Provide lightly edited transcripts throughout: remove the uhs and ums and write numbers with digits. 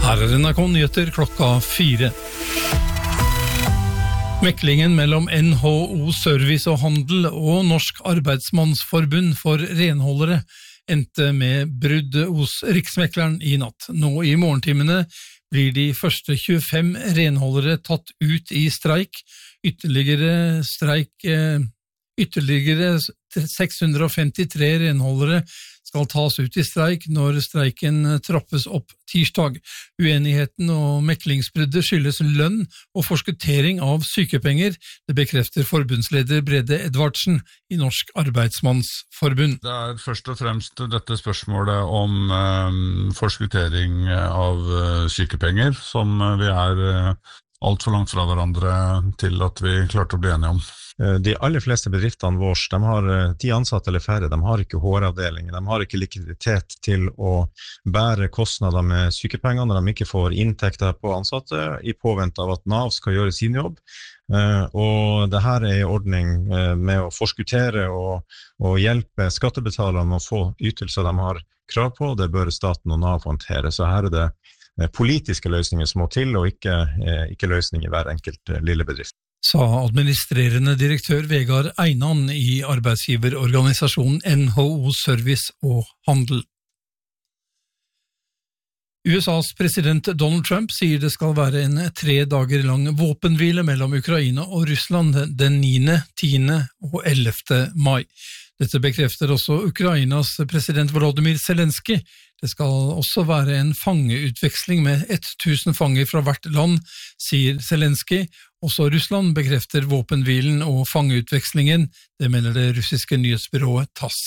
Her NRK Nyheter klokka 4. Meklingen mellom NHO Service og Handel og Norsk Arbeidsmannsforbund for renholdere endte med brudd hos Riksmekleren i natt. Nå i morgentimene blir de første 25 renholdere tatt ut i streik. Ytterligere 653 renholdere skal tas ut i streik når streiken trappes opp tirsdag. Uenigheten og meklingsbruddet skyldes lønn og forskuttering av sykepenger. Det bekrefter forbundsleder Brede Edvardsen i Norsk Arbeidsmannsforbund. Det først og fremst dette spørsmålet om forskuttering av sykepenger, som vi alt for langt fra hverandre til at vi klarte å bli enige om. De aller fleste bedriftene våre, de har 10 ansatte eller færre, de har ikke HR-avdelinger, de har ikke likviditet til å bære kostnader med sykepenger når de ikke får inntekter på ansatte i påvente av at NAV skal gjøre sin jobb. Og det her en ordning med å forskuttere og hjelpe skattebetalerne å få ytelser de har krav på, det bør staten og NAV håndtere. Så her det politiske løsninger som må til, og ikke løsninger i hver enkelt lille bedrift. Sa administrerende direktør Vegard Einan i arbeidsgiverorganisasjonen NHO Service og Handel. USAs president Donald Trump sier det skal være en 3 dager lang våpenhvile mellom Ukraina og Russland den 9., 10. og 11. mai. Dette bekrefter også Ukrainas president Volodymyr Zelensky. Det skal også være en fangeutveksling med 1000 fanger fra hvert land, sier Zelensky. Også Russland bekrefter våpenhvilen og fangeutvekslingen, det melder det russiske nyhetsbyrået TASS.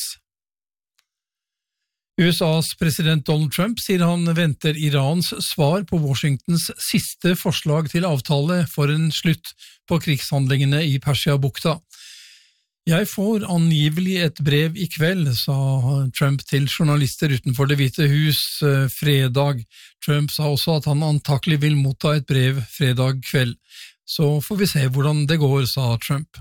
USAs president Donald Trump sier han venter Irans svar på Washingtons siste forslag til avtale for en slutt på krigshandlingene i Persiabukta. Jeg får angivelig et brev i kveld, sa Trump til journalister utenfor Det hvite hus fredag. Trump sa også at han antakelig vil motta et brev fredag kveld. Så får vi se hvordan det går, sa Trump.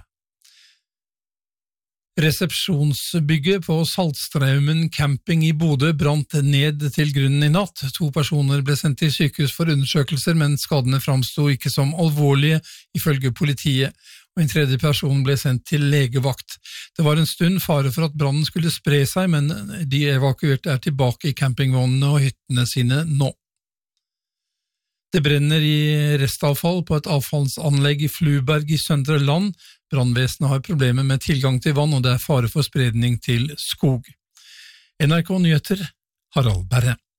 Resepsjonsbygget på Saltstraumen camping i Bodø brant ned til grunnen i natt. 2 personer ble sendt til sykehus for undersøkelser, men skadene framstod ikke som alvorlige, ifølge politiet. Og en 3. person ble sendt til legevakt. Det var en stund fare for at brannen skulle spre seg, men de evakuerte tilbake i campingvognene og hyttene sine nå. Det brenner i restavfall på et avfallsanlegg i Fluberg i Søndre Land. Brannvesenet har problemer med tilgang til vann, og det fare for spredning til skog. NRK Nyheter, Harald Berre.